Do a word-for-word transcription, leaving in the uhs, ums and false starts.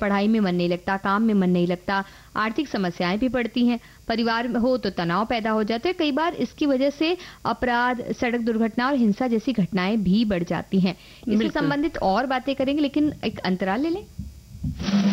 पढ़ाई में मन नहीं लगता, काम में मन नहीं लगता, आर्थिक समस्याएं भी बढ़ती हैं, परिवार में हो तो तनाव पैदा हो जाते हैं। कई बार इसकी वजह से अपराध, सड़क दुर्घटना और हिंसा जैसी घटनाएं भी बढ़ जाती हैं। इससे संबंधित और बातें करेंगे, लेकिन एक अंतराल ले लें।